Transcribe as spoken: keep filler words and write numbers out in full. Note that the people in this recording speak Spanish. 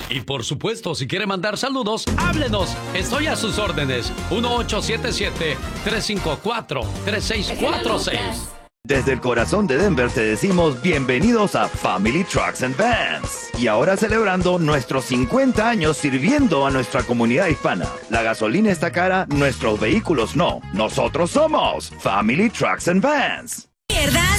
Y por supuesto, si quiere mandar saludos, háblenos. Estoy a sus órdenes. uno ocho siete siete, tres cinco cuatro, tres seis cuatro seis. Desde el corazón de Denver te decimos bienvenidos a Family Trucks and Vans. Y ahora celebrando nuestros cincuenta años sirviendo a nuestra comunidad hispana. La gasolina está cara, nuestros vehículos no. Nosotros somos Family Trucks and Vans.